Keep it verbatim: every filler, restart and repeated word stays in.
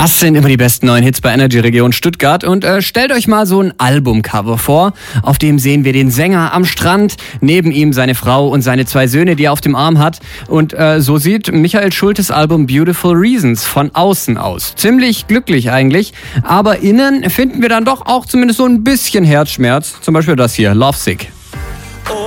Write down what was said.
Das sind immer die besten neuen Hits bei Energy Region Stuttgart. Und äh, stellt euch mal so ein Albumcover vor. Auf dem sehen wir den Sänger am Strand, neben ihm seine Frau und seine zwei Söhne, die er auf dem Arm hat. Und äh, so sieht Michael Schultes Album Beautiful Reasons von außen aus. Ziemlich glücklich eigentlich, aber innen finden wir dann doch auch zumindest so ein bisschen Herzschmerz. Zum Beispiel das hier, Lovesick.